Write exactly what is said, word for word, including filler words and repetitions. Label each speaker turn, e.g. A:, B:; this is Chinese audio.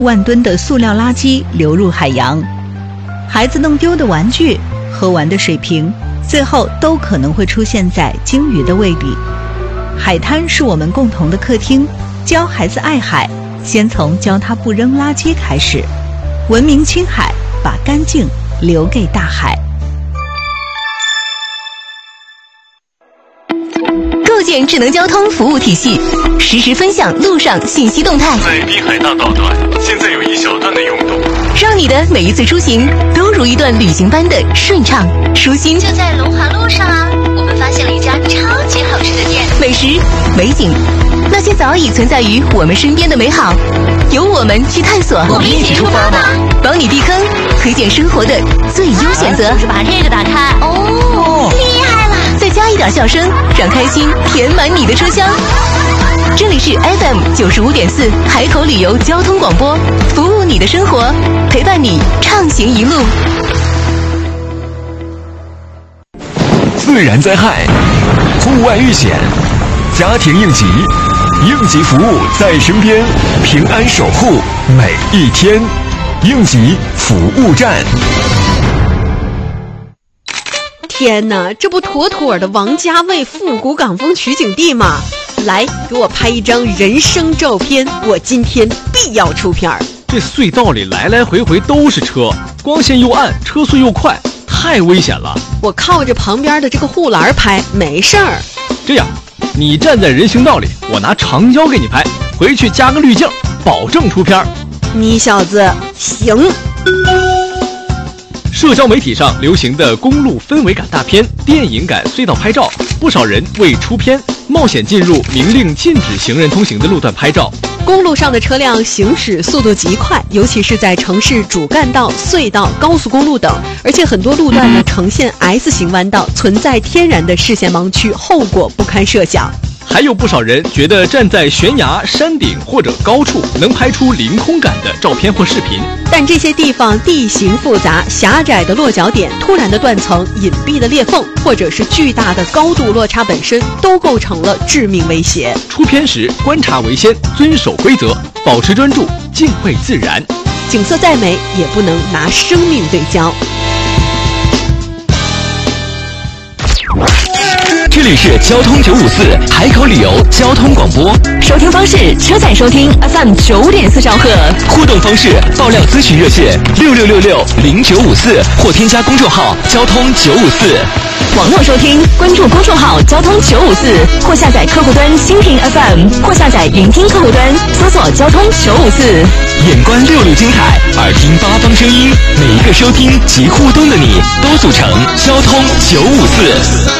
A: 万吨的塑料垃圾流入海洋。孩子弄丢的玩具、喝完的水瓶，最后都可能会出现在鲸鱼的胃里。海滩是我们共同的客厅，教孩子爱海，先从教他不扔垃圾开始。文明青海，把干净留给大海。
B: 构建智能交通服务体系，实时分享路上信息动态。
C: 在滨海大道段，现在有一小段的拥堵，
B: 让你的每一次出行都如一段旅行般的顺畅舒心。
D: 就在龙华路上啊，我们发现了一家超级好吃的店，
B: 美食、美景，那些早已存在于我们身边的美好，由我们去探索。
D: 我们一起出发吧！
B: 帮你避坑，推荐生活的最优选择。
D: 就是把这个打开哦，厉害了！
B: 再加一点笑声，让开心填满你的车厢。这里是 F M 九十五点四海口旅游交通广播，服务你的生活，陪伴你畅行一路。
E: 自然灾害、户外遇险、家庭应急，应急服务在身边，平安守护每一天。应急服务站。
F: 天哪，这不妥妥的王家卫复古港风取景地吗？来，给我拍一张人生照片，我今天必要出片儿。
G: 这隧道里来来回回都是车，光线又暗，车速又快，太危险了。
F: 我靠着旁边的这个护栏拍，没事儿。
G: 这样，你站在人行道里，我拿长焦给你拍，回去加个滤镜，保证出片儿。
F: 你小子行。
G: 社交媒体上流行的公路氛围感大片、电影感隧道拍照，不少人为出片冒险进入明令禁止行人通行的路段拍照。
F: 公路上的车辆行驶速度极快，尤其是在城市主干道、隧道、高速公路等，而且很多路段呢呈现 S 型弯道，存在天然的视线盲区，后果不堪设想。
G: 还有不少人觉得站在悬崖、山顶或者高处能拍出凌空感的照片或视频，
F: 但这些地方地形复杂，狭窄的落脚点、突然的断层、隐蔽的裂缝，或者是巨大的高度落差本身，都构成了致命威胁。
G: 出片时观察为先，遵守规则，保持专注，敬畏自然。
F: 景色再美，也不能拿生命对焦。
E: 这里是交通九五四海口旅游交通广播，
B: 收听方式：车载收听 F M 九五点四兆赫。
E: 互动方式：爆料咨询热线六六六六零九五四，或添加公众号交通九五四。
B: 网络收听，关注公众号交通九五四，或下载客户端蜻蜓 F M， 或下载云听客户端，搜索交通九五四。
E: 眼观六路金海，耳听八方声音，每一个收听及互动的你，都组成交通九五四。